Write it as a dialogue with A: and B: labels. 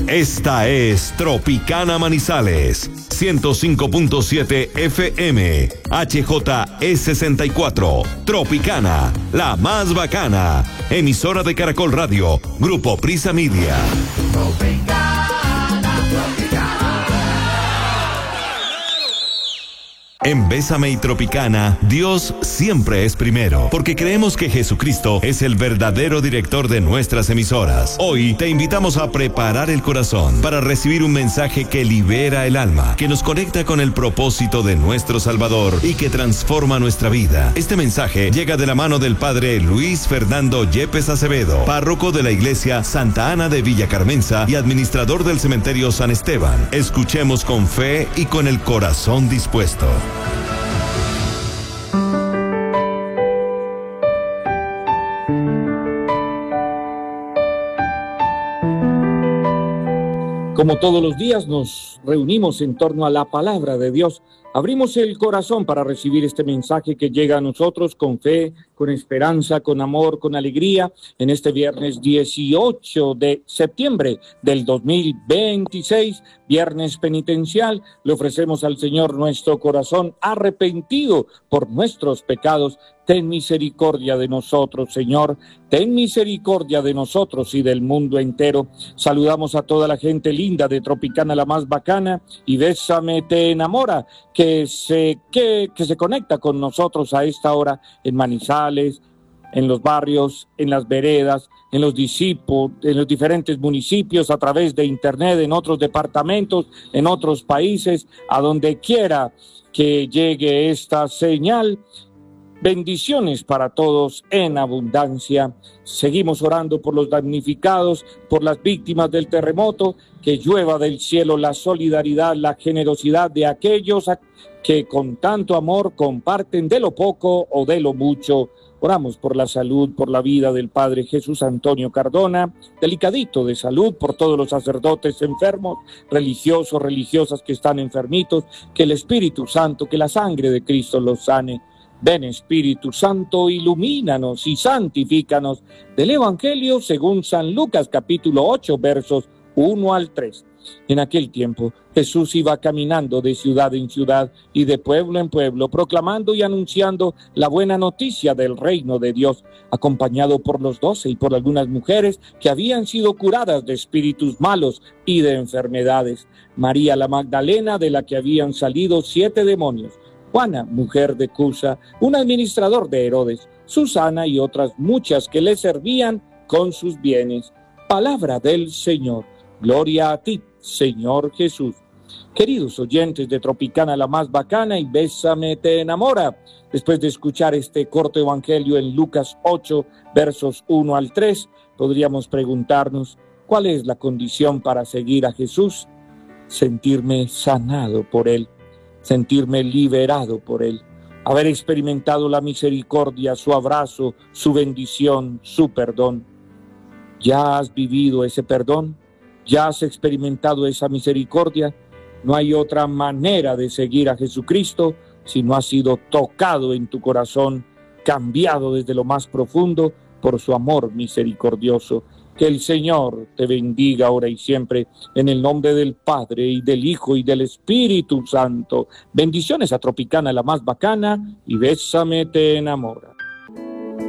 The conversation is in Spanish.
A: Esta es Tropicana Manizales, 105.7 FM, HJE64, Tropicana, la más bacana, emisora de Caracol Radio, Grupo Prisa Media. En Bésame y Tropicana, Dios siempre es primero, porque creemos que Jesucristo es el verdadero director de nuestras emisoras. Hoy te invitamos a preparar el corazón para recibir un mensaje que libera el alma, que nos conecta con el propósito de nuestro Salvador y que transforma nuestra vida. Este mensaje llega de la mano del Padre Luis Fernando Yepes Acevedo, párroco de la Iglesia Santa Ana de Villa Carmenza y administrador del Cementerio San Esteban. Escuchemos con fe y con el corazón dispuesto.
B: Como todos los días nos reunimos en torno a la palabra de Dios, abrimos el corazón para recibir este mensaje que llega a nosotros con fe, con esperanza, con amor, con alegría, en este viernes 18 de septiembre del 2026, viernes penitencial. Le ofrecemos al Señor nuestro corazón arrepentido por nuestros pecados. Ten misericordia de nosotros, Señor. Ten misericordia de nosotros y del mundo entero. Saludamos a toda la gente linda de Tropicana, la más bacana, y Bésame te enamora, que se conecta con nosotros a esta hora en Manizales, en los barrios, en las veredas, en los diferentes municipios, a través de internet, en otros departamentos, en otros países, a donde quiera que llegue esta señal. Bendiciones para todos en abundancia. Seguimos orando por los damnificados, por las víctimas del terremoto, que llueva del cielo la solidaridad, la generosidad de aquellos que con tanto amor comparten de lo poco o de lo mucho. Oramos por la salud, por la vida del Padre Jesús Antonio Cardona, delicadito de salud, por todos los sacerdotes enfermos, religiosos, religiosas que están enfermitos, que el Espíritu Santo, que la sangre de Cristo los sane. Ven, Espíritu Santo, ilumínanos y santifícanos. Del Evangelio según San Lucas, capítulo 8, versos 1 al 3. En aquel tiempo, Jesús iba caminando de ciudad en ciudad y de pueblo en pueblo, proclamando y anunciando la buena noticia del reino de Dios, acompañado por los 12 y por algunas mujeres que habían sido curadas de espíritus malos y de enfermedades. María la Magdalena, de la que habían salido 7 demonios. Juana, mujer de Cusa, un administrador de Herodes, Susana y otras muchas que le servían con sus bienes. Palabra del Señor. Gloria a ti, Señor Jesús. Queridos oyentes de Tropicana, la más bacana, y Bésame te enamora. Después de escuchar este corto evangelio en Lucas 8, versos 1 al 3, podríamos preguntarnos, ¿cuál es la condición para seguir a Jesús? Sentirme sanado por Él. Sentirme liberado por Él, haber experimentado la misericordia, su abrazo, su bendición, su perdón. ¿Ya has vivido ese perdón? ¿Ya has experimentado esa misericordia? No hay otra manera de seguir a Jesucristo si no has sido tocado en tu corazón, cambiado desde lo más profundo por su amor misericordioso. Que el Señor te bendiga ahora y siempre, en el nombre del Padre, y del Hijo, y del Espíritu Santo. Bendiciones a Tropicana, la más bacana, y Bésame te enamora.